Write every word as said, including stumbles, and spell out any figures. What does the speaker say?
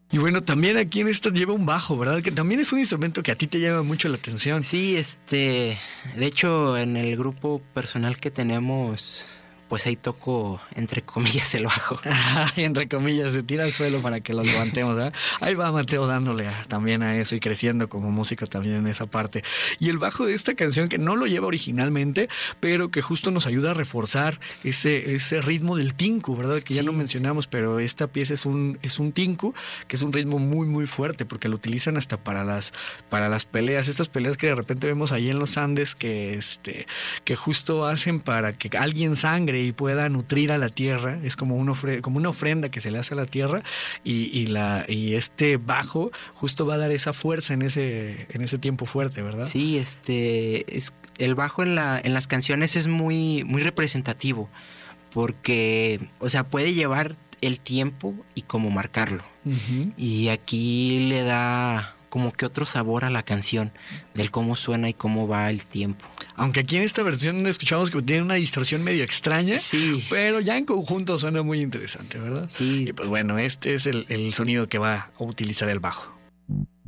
Y bueno, también aquí en esta lleva un bajo, ¿verdad? Que también es un instrumento que a ti te llama mucho la atención. Sí, este, de hecho, en el grupo personal que tenemos, pues ahí toco, entre comillas, el bajo. Y entre comillas, se tira al suelo para que lo levantemos, ¿verdad? Ahí va Mateo dándole a, también a eso y creciendo como músico también en esa parte. Y el bajo de esta canción, que no lo lleva originalmente, pero que justo nos ayuda a reforzar ese, ese ritmo del tinku, ¿verdad? Que ya Sí. no mencionamos, pero esta pieza es un, es un tinku, que es un ritmo muy, muy fuerte, porque lo utilizan hasta para las, para las peleas, estas peleas que de repente vemos ahí en los Andes, que, este, que justo hacen para que alguien sangre y pueda nutrir a la tierra. Es como una, ofre, como una ofrenda que se le hace a la tierra, y, y, la, y este bajo justo va a dar esa fuerza en ese, en ese tiempo fuerte, ¿verdad? Sí, este, es, el bajo en, la, en las canciones es muy, muy representativo, porque, o sea, puede llevar el tiempo y como marcarlo. Uh-huh. Y aquí le da como que otro sabor a la canción, del cómo suena y cómo va el tiempo. Aunque aquí en esta versión escuchamos que tiene una distorsión medio extraña, sí, pero ya en conjunto suena muy interesante, ¿verdad? Sí. Y pues bueno, este es el, el sonido que va a utilizar el bajo.